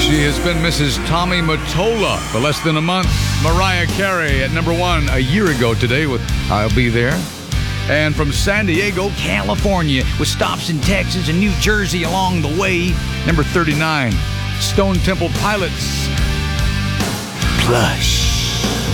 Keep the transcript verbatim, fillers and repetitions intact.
She has been Missus Tommy Mottola for less than a month. Mariah Carey at number one a year ago today with I'll Be There. And from San Diego, California, with stops in Texas and New Jersey along the way, number thirty-nine, Stone Temple Pilots, Plush.